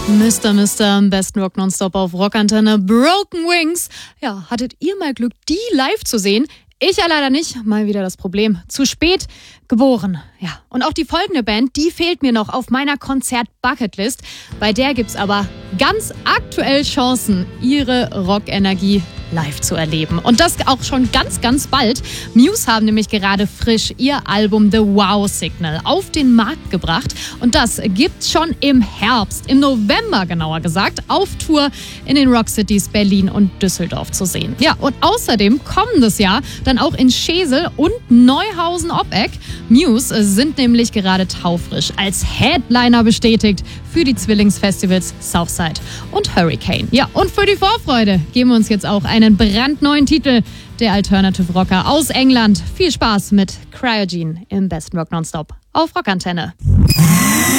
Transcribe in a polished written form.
Mr. im besten Rock Nonstop auf Rockantenne. Broken Wings. Ja, hattet ihr mal Glück, die live zu sehen? Ich ja leider nicht. Mal wieder das Problem. Zu spät geboren. Ja, und auch die folgende Band, die fehlt mir noch auf meiner Konzert-Bucketlist. Bei der gibt's aber ganz aktuell Chancen, ihre Rockenergie live zu erleben. Und das auch schon ganz, ganz bald. Muse haben nämlich gerade frisch ihr Album The Wow Signal auf den Markt gebracht. Und das gibt's schon im Herbst, im November genauer gesagt, auf Tour in den Rockcities Berlin und Düsseldorf zu sehen. Ja, und außerdem kommendes Jahr dann auch in Schesel und Neuhausen-Oppeck. Muse sind nämlich gerade taufrisch als Headliner bestätigt für die Zwillingsfestivals Southside und Hurricane. Ja, und für die Vorfreude geben wir uns jetzt auch einen brandneuen Titel der Alternative Rocker aus England. Viel Spaß mit Cryogene im besten Rock Nonstop auf Rockantenne.